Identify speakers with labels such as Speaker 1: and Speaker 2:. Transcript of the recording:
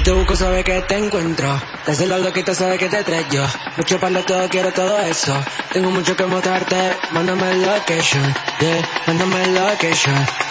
Speaker 1: te busco, sabe que te encuentro. Te haces la loquita, sabe que te traigo. Mucho para todo, quiero todo eso. Tengo mucho que mostrarte. Mándame el location, yeah. Mándame el location.